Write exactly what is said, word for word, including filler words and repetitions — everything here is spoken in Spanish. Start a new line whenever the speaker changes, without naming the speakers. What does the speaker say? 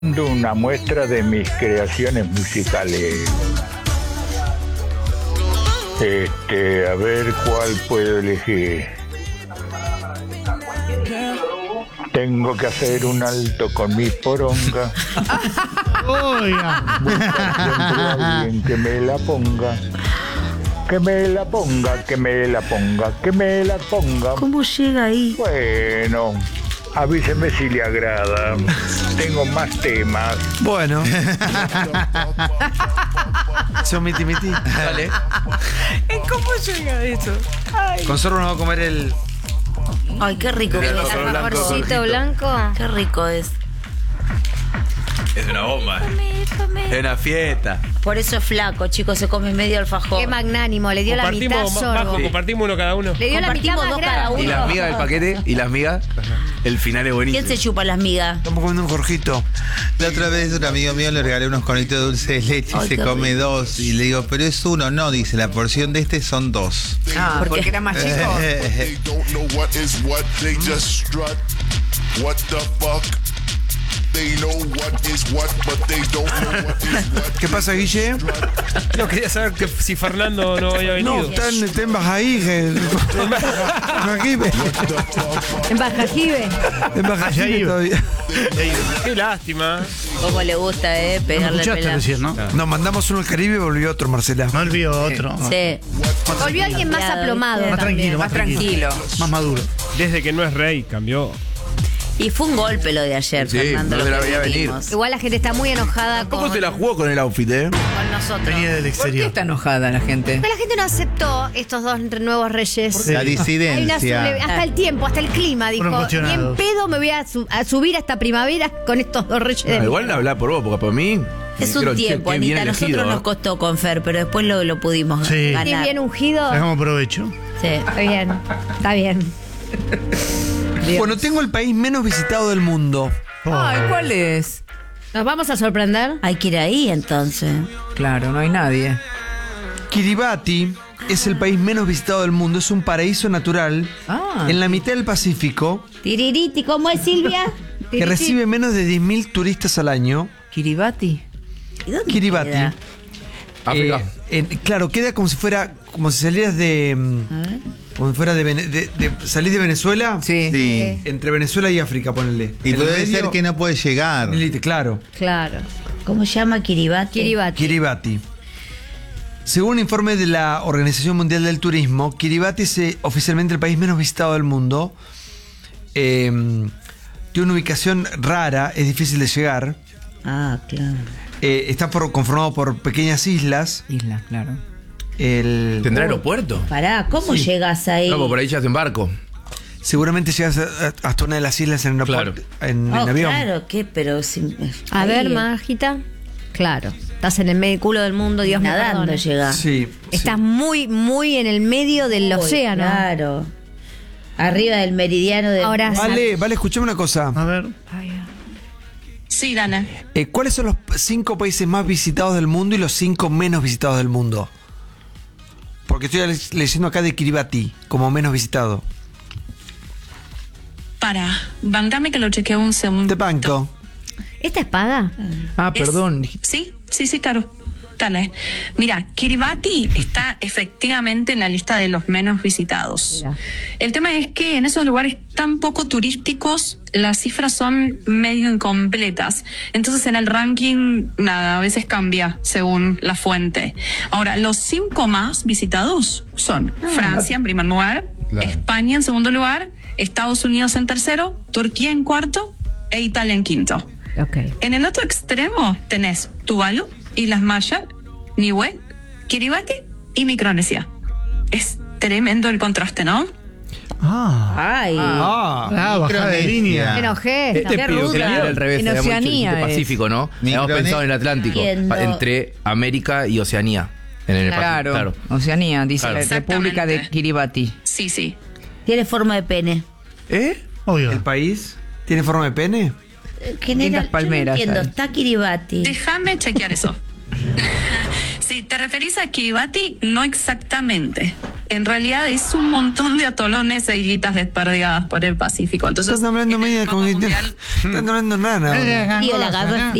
Una muestra de mis creaciones musicales. Este, a ver cuál puedo elegir. Tengo que hacer un alto con mi poronga.
Oiga.
Siempre alguien que me la ponga. Que me la ponga, que me la ponga, que me la ponga.
¿Cómo llega ahí?
Bueno, avíseme si le agrada. Tengo más temas.
Bueno. Son miti miti. Dale.
¿Cómo llega eso? Ay.
Con Zorro nos va a comer el...
Ay, qué rico que es.
Zorro blanco,
Alfajorcito
Zorrito.
blanco. Qué rico es.
Es una bomba. Es una fiesta.
Por eso es flaco, chicos, se come medio alfajor.
Qué magnánimo, le dio la mitad
Compartimos,
Zorro.
Bajo,
Sí.
compartimos uno cada uno.
Le dio la mitad
Compartimos
más
dos cada
grande.
Y
uno.
las migas del paquete y las migas, el final es buenísimo.
¿Quién se chupa las migas?
Estamos comiendo un Jorgito.
La otra vez un amigo mío le regalé unos conitos de dulce de leche
Ay,
y se
qué
come
rico.
dos. Y le digo, pero es uno. No, dice, la porción de este son dos.
Ah,
¿Por qué?
porque era más chico.
Eh,
They don't know what is what, they just strut. What the fuck? They know what is what, but they don't know what is what.
¿Qué pasa, Guille?
No, quería saber que si Fernando no había venido.
No, está en, está en Bajaíje. Bajajibe.
En Bajajibe.
En Bajajibe todavía.
Qué lástima.
¿Cómo le gusta, eh?
No me
Pegarle el
escuchaste
pelazo.
decir, ¿no?
Nos mandamos uno al Caribe y volvió otro, Marcela.
No olvido otro.
Sí.
Volvió alguien más aplomado.
Más tranquilo,
Más tranquilo.
Más maduro.
Desde que no es rey, cambió.
Y fue un golpe lo de ayer,
Sí,
Fernando.
no
lo
se la
que
veía venir.
vivimos
Igual la gente está muy enojada
¿Cómo
con,
se la jugó con el outfit, eh?
con nosotros.
Venía del
¿Por qué
exterior.
está enojada la gente?
Pero la gente no aceptó estos dos nuevos reyes.
La
Hay una
disidencia.
suble- hasta el tiempo, hasta el clima, dijo.
Fueron
Ni en
cuestionados.
pedo me voy a, su- a subir a esta primavera con estos dos reyes de
Ah, igual
mierda.
habla por vos, porque por mí.
Es un
dijeron, che,
tiempo,
qué bien
Anita. A nosotros
elegido,
nos
¿eh?
costó con Fer, pero después lo, lo pudimos
Sí.
ganar.
Ni bien ungido.
Sacamos provecho.
Sí.
Está bien, está bien.
Bueno, tengo el país menos visitado del mundo.
Ay, ¿cuál es?
¿Nos vamos a sorprender?
Hay que ir ahí entonces.
Claro, no hay nadie.
Kiribati es el país menos visitado del mundo. Es un paraíso natural
Ah.
en la mitad del Pacífico
Tiririti, ¿cómo es Silvia?
que
Tiririti.
recibe menos de diez mil turistas al año.
Kiribati.
¿Y dónde
Kiribati.
queda?
África.
Eh, en- claro, queda como si fuera, como si salieras de, mm, como si fuera de, Vene- de, de salir de Venezuela.
Sí.
Sí.
Entre Venezuela y África, ponele.
Y
En el
puede
medio,
ser que no puede llegar.
Elite, claro.
Claro.
¿Cómo se llama Kiribati?
Kiribati.
Kiribati. Según un informe de la Organización Mundial del Turismo, Kiribati es eh, oficialmente el país menos visitado del mundo. Eh, tiene una ubicación rara, es difícil de llegar.
Ah, claro.
Eh, está por- conformado por pequeñas islas.
Isla, claro.
El,
¿Tendrá aeropuerto?
Pará, ¿cómo llegas ahí?
No, pues por ahí ya es en barco.
seguramente llegas a- a- hasta una de las islas en,
Claro.
en, en
Oh,
avión.
claro, ¿qué? Pero sin-
A
ahí,
ver,
eh,
Majita. Claro. Estás en el medio culo del mundo, Dios me
nadando
perdone.
llega.
Sí.
Estás
sí.
muy, muy en el medio del
Uy,
océano.
Claro. Arriba del meridiano de.
Ahora
Vale, vale, escuchame una cosa.
A ver.
Sí, Dana.
Eh, ¿Cuáles son los cinco países más visitados del mundo y los cinco menos visitados del mundo? Porque estoy le- leyendo acá de Kiribati como menos visitado.
Para, bancame que lo chequeo un segundo.
Te banco.
¿Esta es paga?
Ah,
Es-
perdón.
Sí, sí, sí, claro. Dale. Mira, Kiribati está efectivamente en la lista de los menos visitados.
Mira.
El tema es que en esos lugares tan poco turísticos las cifras son medio incompletas. Entonces en el ranking, nada, a veces cambia según la fuente. Ahora, los cinco más visitados son Francia en primer lugar,
Claro.
España en segundo lugar, Estados Unidos en tercero, Turquía en cuarto e Italia en quinto.
Ok.
En el otro extremo tenés Tuvalu, Islas Marshall, Niue, Kiribati y Micronesia. Es tremendo el contraste, ¿no?
Ah.
Ay.
Ah, bajada de línea.
Me enojé.
Este
Qué
pido que
ruda.
era al revés,
En
habíamos dicho
Oceanía
el
es.
Pacífico, ¿no? Habíamos
Microne-
pensado en el Atlántico,
Entiendo.
pa- entre América y Oceanía. En el
Claro.
Pacífico, claro.
Oceanía, dice
Claro.
la República de
Exactamente.
Kiribati.
Sí, sí.
Tiene forma de pene.
¿Eh?
Obvio.
¿El país tiene forma de pene?
Eh, General,
Lindas
yo no
palmeras
entiendo,
hay.
está Kiribati.
Déjame chequear eso. Si te referís a Kiribati, no exactamente. en realidad es un montón de atolones e islitas desperdigadas por el Pacífico. Entonces,
Estás hablando
en el
media
mapa
como que te-
mundial-
Estás hablando rara. ahora.
Frío, la garra